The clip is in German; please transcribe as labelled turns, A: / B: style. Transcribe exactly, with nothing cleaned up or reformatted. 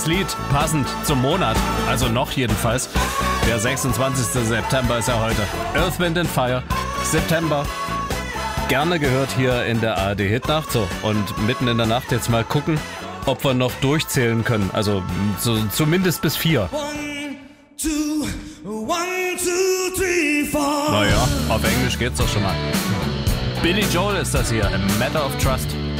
A: Das Lied passend zum Monat, also noch jedenfalls. Der sechsundzwanzigste September ist ja heute. Earth, Wind and Fire, September. Gerne gehört hier in der A R D Hitnacht. So, und mitten in der Nacht jetzt mal gucken, ob wir noch durchzählen können. Also so, zumindest bis vier.
B: One, two, one, two, three, four.
A: Naja, auf Englisch geht's doch schon mal. Billy Joel ist das hier, A Matter of Trust.